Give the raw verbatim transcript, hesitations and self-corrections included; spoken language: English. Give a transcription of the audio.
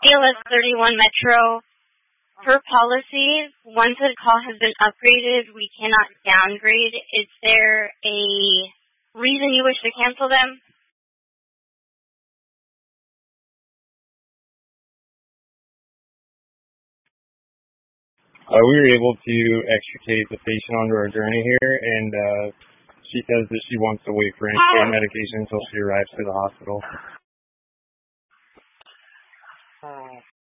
A L S thirty-one Metro. Per policy, once a call has been upgraded, we cannot downgrade. Is there a reason you wish to cancel them? Uh, we were able to extricate the patient onto our journey here, and uh, she says that she wants to wait for any pain medication until she arrives to the hospital.